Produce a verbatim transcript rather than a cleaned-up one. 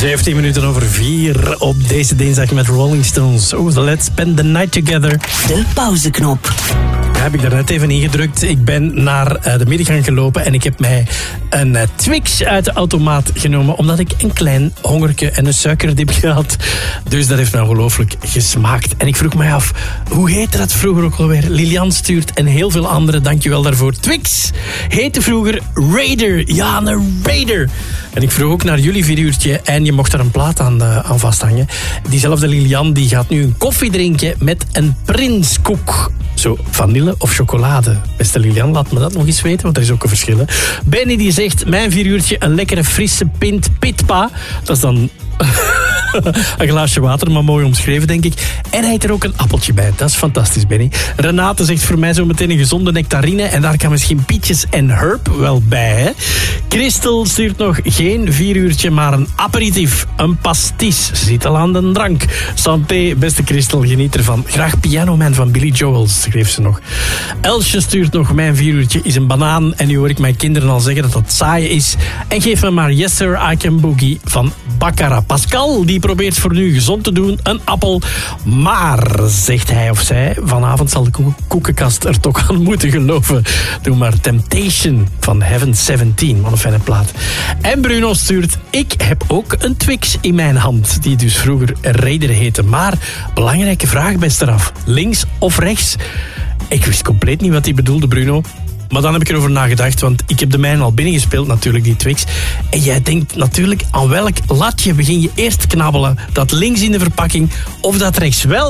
zeventien minuten over vier op deze dinsdag met Rolling Stones. Oh, let's spend the night together. De pauzeknop. Ja, heb ik daarnet even ingedrukt. Ik ben naar uh, de middengang gelopen en ik heb mij een uh, Twix uit de automaat genomen, omdat ik een klein hongerke en een suikerdip had. Dus dat heeft mij ongelooflijk gesmaakt. En ik vroeg mij af, hoe heette dat vroeger ook alweer? Lilian stuurt en heel veel anderen, dankjewel daarvoor. Twix heette vroeger Raider. Ja, een Raider. En ik vroeg ook naar jullie vieruurtje en je mocht er een plaat aan, uh, aan vasthangen. Diezelfde Lilian die gaat nu een koffie drinken met een prinskoek. Zo, vanille of chocolade. Beste Lilian, laat me dat nog eens weten, want er is ook een verschil. Hè? Benny die zegt, mijn vieruurtje een lekkere frisse pint pitpa. Dat is dan een glaasje water, maar mooi omschreven, denk ik. En hij heeft er ook een appeltje bij. Dat is fantastisch, Benny. Renate zegt voor mij zo meteen een gezonde nectarine. En daar kan misschien pietjes en herb wel bij, hè? Christel stuurt nog geen vieruurtje, maar een aperitief. Een pastis. Ze zit al aan de drank. Santé, beste Christel, geniet ervan. Graag Piano Man van Billy Joel, schreef ze nog. Elsje stuurt nog, mijn vieruurtje is een banaan. En nu hoor ik mijn kinderen al zeggen dat dat saai is. En geef me maar Yes Sir, I Can Boogie van Baccarat. Pascal, die probeert voor nu gezond te doen. Een appel. Maar, zegt hij of zij, vanavond zal de ko- koekenkast er toch aan moeten geloven. Doe maar Temptation van Heaven zeventien. Wat een fijne plaat. En Bruno stuurt, ik heb ook een Twix in mijn hand, die dus vroeger Raider heette. Maar, belangrijke vraag, beste Raf. Links of rechts? Ik wist compleet niet wat hij bedoelde, Bruno. Maar dan heb ik erover nagedacht, want ik heb de mijne al binnengespeeld natuurlijk, die Twix. En jij denkt natuurlijk, aan welk latje begin je eerst knabbelen? Dat links in de verpakking of dat rechts? Wel,